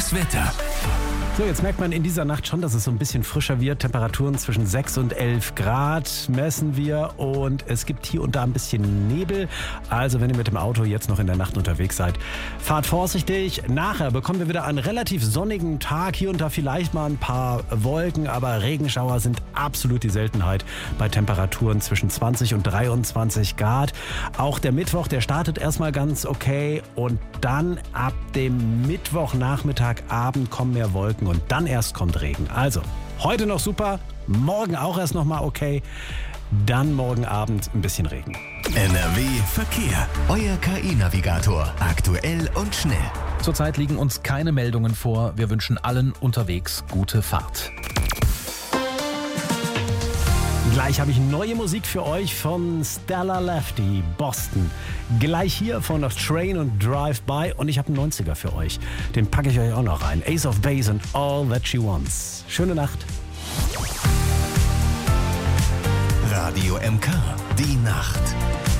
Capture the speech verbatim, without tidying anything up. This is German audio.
Das Wetter. So, jetzt merkt man in dieser Nacht schon, dass es so ein bisschen frischer wird. Temperaturen zwischen sechs und elf Grad messen wir und es gibt hier und da ein bisschen Nebel. Also wenn ihr mit dem Auto jetzt noch in der Nacht unterwegs seid, fahrt vorsichtig. Nachher bekommen wir wieder einen relativ sonnigen Tag. Hier und da vielleicht mal ein paar Wolken, aber Regenschauer sind absolut die Seltenheit bei Temperaturen zwischen zwanzig und dreiundzwanzig Grad. Auch der Mittwoch, der startet erstmal ganz okay und dann ab dem Mittwochnachmittag, Abend kommen mehr Wolken und dann erst kommt Regen. Also, heute noch super, morgen auch erst noch mal okay, dann morgen Abend ein bisschen Regen. N R W Verkehr. Euer K I-Navigator. Aktuell und schnell. Zurzeit liegen uns keine Meldungen vor. Wir wünschen allen unterwegs gute Fahrt. Gleich habe ich neue Musik für euch von Stella Lefty, Boston. Gleich hier von Train und Drive By und ich habe einen neunziger für euch. Den packe ich euch auch noch rein. Ace of Base and All That She Wants. Schöne Nacht. Radio M K. Die Nacht.